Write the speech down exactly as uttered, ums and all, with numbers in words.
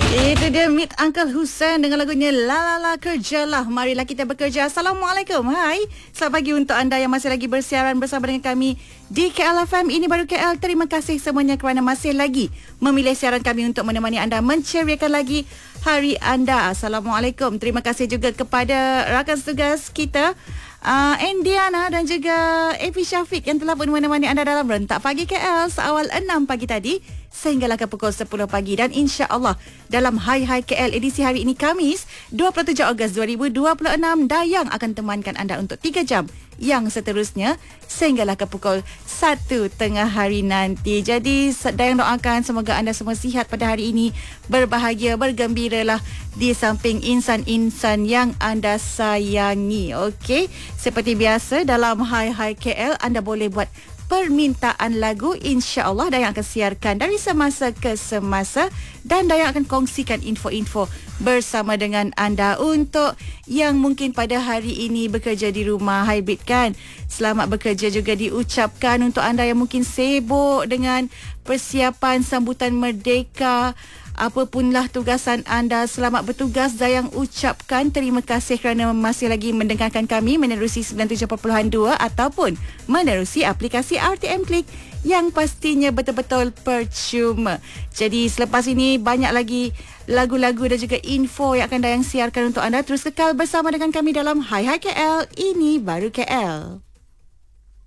Itu dia Meet Uncle Hussein dengan lagunya La La La Kerjalah. Marilah kita bekerja. Assalamualaikum. Hai. Selamat pagi untuk anda yang masih lagi bersiaran bersama dengan kami di K L F M. Ini baru K L. Terima kasih semuanya kerana masih lagi memilih siaran kami untuk menemani anda menceriakan lagi hari anda. Assalamualaikum. Terima kasih juga kepada rakan tugas kita Uh, Indiana dan juga A P Syafiq yang telah pun menemani anda dalam Rentak Pagi K L seawal enam pagi tadi sehinggalah ke pukul sepuluh pagi. Dan insya-Allah dalam Hai Hai K L edisi hari ini Khamis dua puluh tujuh Ogos dua ribu dua puluh enam, Dayang akan temankan anda untuk tiga jam yang seterusnya sehinggalah ke pukul satu tengah hari nanti. Jadi Dayang doakan semoga anda semua sihat pada hari ini, berbahagia, bergembiralah di samping insan-insan yang anda sayangi. Okey, seperti biasa dalam Hai Hai K L anda boleh buat permintaan lagu, insya-Allah Dayang akan siarkan dari semasa ke semasa dan Dayang akan kongsikan info-info bersama dengan anda. Untuk yang mungkin pada hari ini bekerja di rumah hybrid kan, selamat bekerja juga diucapkan. Untuk anda yang mungkin sibuk dengan persiapan sambutan Merdeka, apapunlah tugasan anda, selamat bertugas. Dayang ucapkan terima kasih kerana masih lagi mendengarkan kami menerusi sembilan puluh tujuh perpuluhan dua ataupun menerusi aplikasi R T M Klik yang pastinya betul-betul percuma. Jadi selepas ini banyak lagi lagu-lagu dan juga info yang akan Dayang siarkan untuk anda. Terus kekal bersama dengan kami dalam Hai Hai K L. Ini baru K L.